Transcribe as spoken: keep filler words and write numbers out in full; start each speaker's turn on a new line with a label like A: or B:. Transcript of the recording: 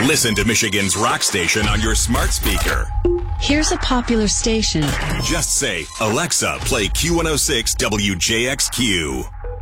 A: Listen to Michigan's rock station on your smart speaker.
B: Here's a popular station.
A: Just say, Alexa, play Q one oh six W J X Q.